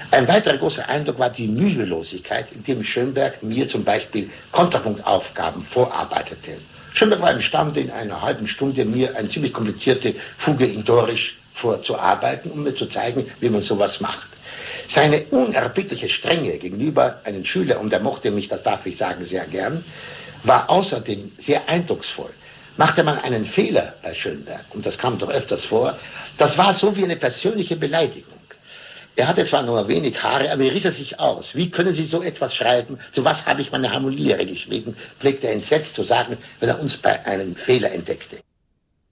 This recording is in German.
Ein weiterer großer Eindruck war die Mühelosigkeit, indem Schönberg mir zum Beispiel Kontrapunktaufgaben vorarbeitete. Schönberg war imstande, in einer halben Stunde mir eine ziemlich komplizierte Fuge in Dorisch vorzuarbeiten, um mir zu zeigen, wie man sowas macht. Seine unerbittliche Strenge gegenüber einem Schüler, und er mochte mich, das darf ich sagen, sehr gern, war außerdem sehr eindrucksvoll. Machte man einen Fehler bei Schönberg, und das kam doch öfters vor, das war so wie eine persönliche Beleidigung. Er hatte zwar nur wenig Haare, aber er riss er sich aus. Wie können Sie so etwas schreiben? So was habe ich meine Harmoniere geschrieben, pflegte er entsetzt zu sagen, wenn er uns bei einem Fehler entdeckte.